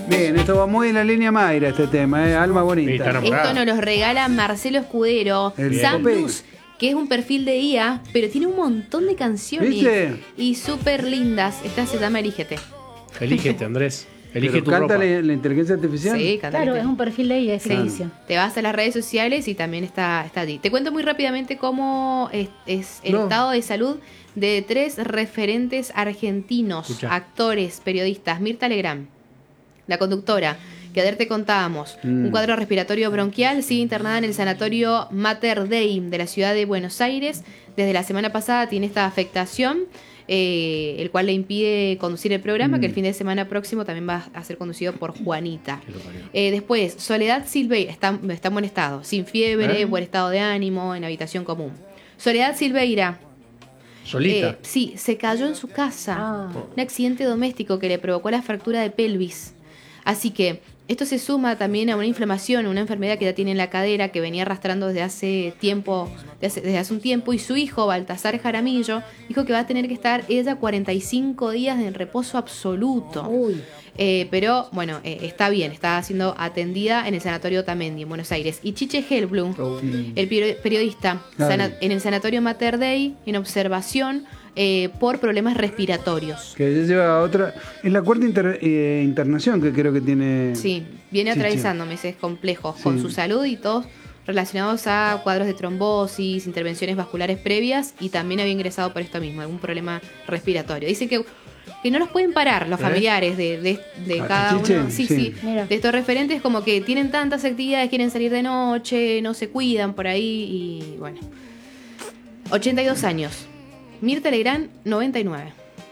Bien, esto va muy en la línea Mayra, este tema, Alma Bonita. Esto nos lo regala Marcelo Escudero. El Sam Popeye. Blues, que es un perfil de IA, pero tiene un montón de canciones. ¿Viste? Y súper lindas. Esta se llama Elígete. Elígete, Andrés. Elige ¿Pero tu canta ropa. la inteligencia artificial? Sí, canta. Claro, es un perfil de ella, ese Sí. inicio. Te vas a las redes sociales y también está allí. Te cuento muy rápidamente cómo es el estado de salud de 3 referentes argentinos, Escucha. actores, periodistas. Mirta Legrand, la conductora, que ayer te contábamos, un cuadro respiratorio bronquial, sigue internada en el sanatorio Mater Dei de la ciudad de Buenos Aires. Desde la semana pasada tiene esta afectación, el cual le impide conducir el programa, que el fin de semana próximo también va a ser conducido por Juanita. Después, Soledad Silveira, está en buen estado, sin fiebre, buen estado de ánimo, en habitación común. Soledad Silveira, Solita. sí, se cayó en su casa. Un accidente doméstico que le provocó la fractura de pelvis. Así que esto se suma también a una inflamación, una enfermedad que ya tiene en la cadera, que venía arrastrando desde hace un tiempo, y su hijo, Baltasar Jaramillo, dijo que va a tener que estar ella 45 días en reposo absoluto. Uy. Pero bueno, está bien, está siendo atendida en el sanatorio Tamendi, en Buenos Aires. Y Chiche Helblum, el periodista, en el sanatorio Mater Dei, en observación por problemas respiratorios. Que ya lleva otra. Es la cuarta internación que creo que tiene. Sí, viene Chiche. atravesando meses complejos con Sí. su salud y todos relacionados a cuadros de trombosis, intervenciones vasculares previas, y también había ingresado por esto mismo, algún problema respiratorio. Dicen que no los pueden parar los familiares de cada Chiche, uno. Sí, sí. sí. Mira. De estos referentes, como que tienen tantas actividades, quieren salir de noche, no se cuidan por ahí y bueno. 82 años. Mirta Legrand, 99.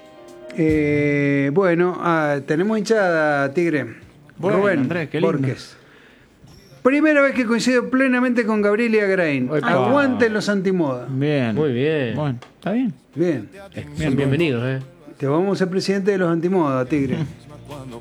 Bueno, tenemos hinchada, Tigre. Bueno, Rubén Andrés, qué lindo. Borges. Primera vez que coincido plenamente con Gabriela Grain. Epa. Aguanten los antimoda. Bien. Muy bien. Bueno, está bien. Bien. Son bienvenidos, Te vamos a ser presidente de los antimoda, Tigre.